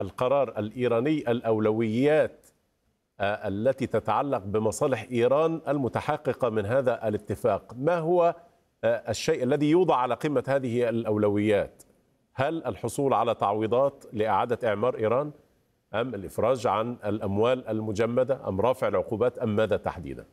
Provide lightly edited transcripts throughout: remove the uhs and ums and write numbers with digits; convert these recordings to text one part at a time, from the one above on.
القرار الإيراني الأولويات التي تتعلق بمصالح إيران المتحققة من هذا الاتفاق، ما هو الشيء الذي يوضع على قمة هذه الأولويات؟ هل الحصول على تعويضات لإعادة إعمار إيران، أم الإفراج عن الأموال المجمدة، أم رفع العقوبات، أم ماذا تحديدا؟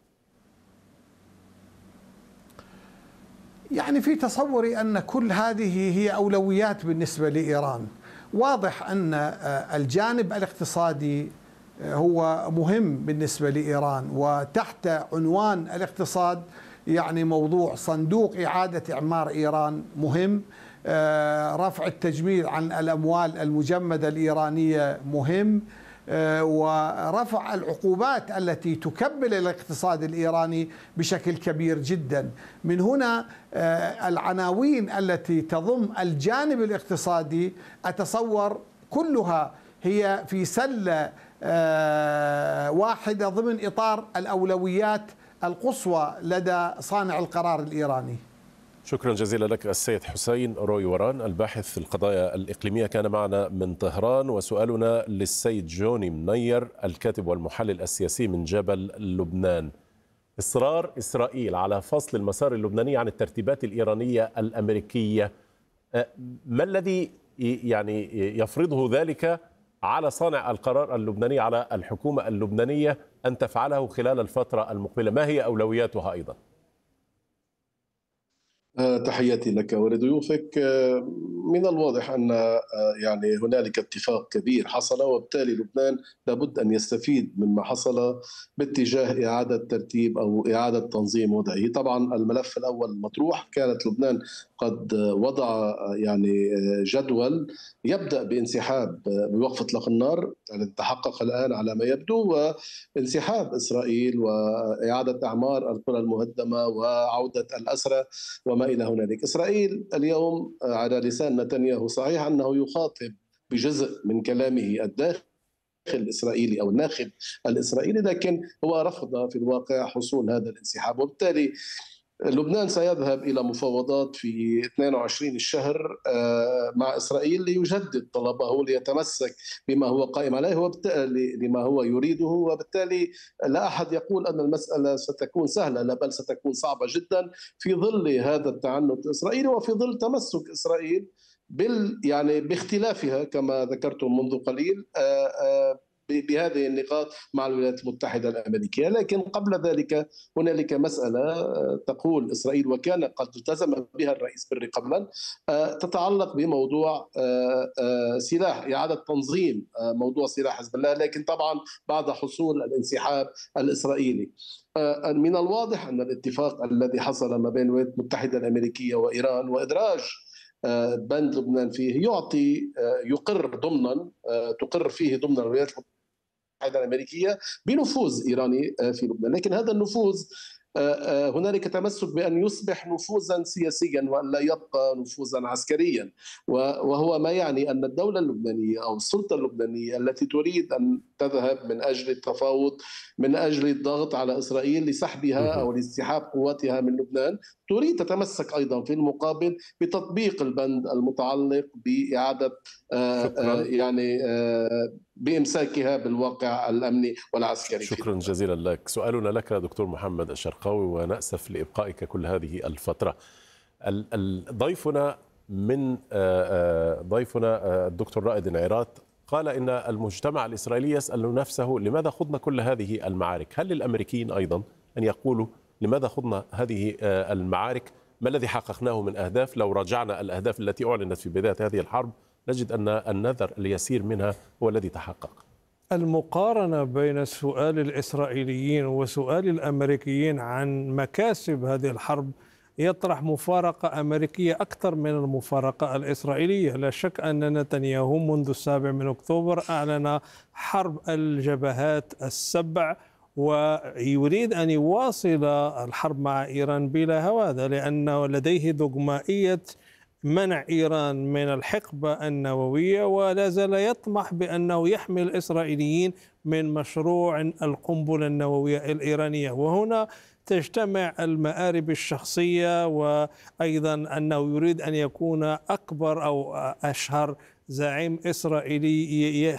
يعني في تصوري أن كل هذه هي أولويات بالنسبة لإيران. واضح أن الجانب الاقتصادي هو مهم بالنسبة لإيران، وتحت عنوان الاقتصاد يعني موضوع صندوق إعادة إعمار إيران مهم، رفع التجميل عن الأموال المجمدة الإيرانية مهم، ورفع العقوبات التي تكبل الاقتصاد الإيراني بشكل كبير جدا. من هنا العناوين التي تضم الجانب الاقتصادي أتصور كلها هي في سلة واحدة ضمن إطار الأولويات القصوى لدى صانع القرار الإيراني. شكرا جزيلا لك السيد حسين رويوران، الباحث في القضايا الإقليمية، كان معنا من طهران. وسؤالنا للسيد جوني منير، الكاتب والمحلل السياسي من جبل لبنان. إصرار إسرائيل على فصل المسار اللبناني عن الترتيبات الإيرانية الأمريكية، ما الذي يعني يفرضه ذلك على صانع القرار اللبناني، على الحكومة اللبنانية أن تفعله خلال الفترة المقبلة؟ ما هي أولوياتها أيضا؟ تحياتي لك ولضيوفك. من الواضح أن يعني هنالك اتفاق كبير حصل، وبالتالي لبنان لابد أن يستفيد مما حصل باتجاه إعادة ترتيب أو إعادة تنظيم وضعه. طبعا الملف الأول مطروح، كانت لبنان قد وضع يعني جدول يبدأ بانسحاب بوقف إطلاق النار الذي تحقق الآن على ما يبدو، وانسحاب إسرائيل وإعادة أعمار القرى المهدمة وعودة الأسرى وما إلى هنالك. إسرائيل اليوم على لسان نتنياهو صحيح أنه يخاطب بجزء من كلامه الداخل الإسرائيلي أو الناخب الإسرائيلي، لكن هو رفض في الواقع حصول هذا الانسحاب. وبالتالي لبنان سيذهب إلى مفاوضات في 22 الشهر مع إسرائيل ليجدد طلبه، ليتمسك بما هو قائم عليه وبالتالي لما هو يريده. وبالتالي لا أحد يقول أن المسألة ستكون سهلة، لا بل ستكون صعبة جدا في ظل هذا التعنت الإسرائيلي وفي ظل تمسك إسرائيل يعني باختلافها كما ذكرتم منذ قليل بهذه النقاط مع الولايات المتحدة الأمريكية. لكن قبل ذلك هنالك مسألة تقول إسرائيل، وكان قد التزم بها الرئيس بري قبلا، تتعلق بموضوع سلاح، إعادة تنظيم موضوع سلاح حزب الله، لكن طبعا بعد حصول الانسحاب الإسرائيلي. من الواضح أن الاتفاق الذي حصل ما بين الولايات المتحدة الأمريكية وإيران وإدراج بند لبنان فيه يقر ضمنا تقر فيه ضمن الولايات المتحدة الأمريكية بنفوذ إيراني في لبنان. لكن هذا النفوذ هنالك تمسك بأن يصبح نفوذا سياسيا وأن لا يبقى نفوذا عسكريا، وهو ما يعني أن الدولة اللبنانية أو السلطة اللبنانية التي تريد أن تذهب من أجل التفاوض، من أجل الضغط على إسرائيل لسحبها أو لانسحاب قواتها من لبنان، تريد تتمسك أيضا في المقابل بتطبيق البند المتعلق بإعادة يعني بإمساكها بالواقع الأمني والعسكري. شكرا جزيلا لك. سؤالنا لك دكتور محمد الشرقاوي، ونأسف لإبقائك كل هذه الفترة. ضيفنا الدكتور رائد انعراط قال إن المجتمع الإسرائيلي يسأل نفسه لماذا خضنا كل هذه المعارك؟ هل للأمريكيين أيضا أن يقولوا لماذا خضنا هذه المعارك؟ ما الذي حققناه من أهداف؟ لو رجعنا الأهداف التي أعلنت في بداية هذه الحرب نجد أن النذر اليسير منها هو الذي تحقق. المقارنة بين سؤال الإسرائيليين وسؤال الأمريكيين عن مكاسب هذه الحرب يطرح مفارقة أمريكية أكثر من المفارقة الإسرائيلية. لا شك أن نتنياهو منذ 7 أكتوبر أعلن حرب الجبهات السبع، ويريد أن يواصل الحرب مع إيران بلا هوادة، لأنه لديه دوغمائية منع إيران من الحقبة النووية، ولا زال يطمح بأنه يحمي الإسرائيليين من مشروع القنبلة النووية الإيرانية. وهنا تجتمع المآرب الشخصية، وأيضا أنه يريد أن يكون أكبر أو أشهر زعيم إسرائيلي